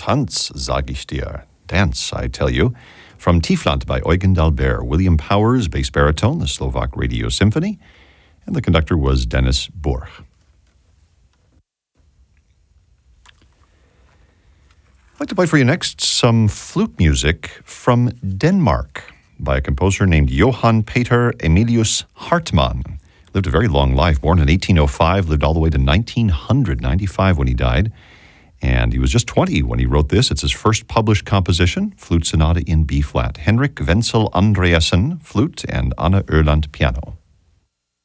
Tanz, sag ich dir. Dance, I tell you. From Tiefland by Eugen d'Albert. William Powers, bass baritone, the Slovak Radio Symphony. And the conductor was Dennis Burch. I'd like to play for you next some flute music from Denmark by a composer named Johan Peter Emilius Hartmann. Lived a very long life, born in 1805, lived all the way to 1995 when he died. And he was just 20 when he wrote this. It's his first published composition, Flute Sonata in B-flat. Henrik Wenzel Andreasen, flute, and Anna Erland, piano.